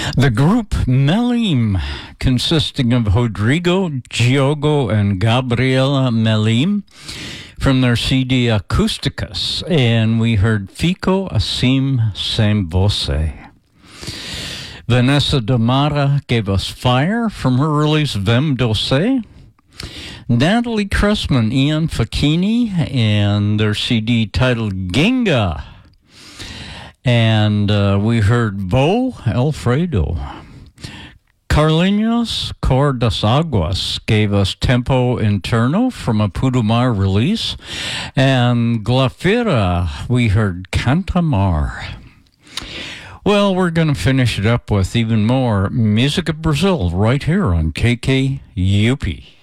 The group Melim, consisting of Rodrigo Giogo and Gabriela Melim, from their CD Acousticus, and we heard Fico Assim Sem Você. Vanessa Damara gave us Fire from her release Vem Doce. Natalie Cressman, Ian Facchini, and their CD titled Ginga. And we heard Bo Alfredo. Carlinhos Cor das Aguas gave us Tempo Interno from a Pudumar release. And Glafira, we heard Cantamar. Well, we're going to finish it up with even more Music of Brazil right here on KKUP.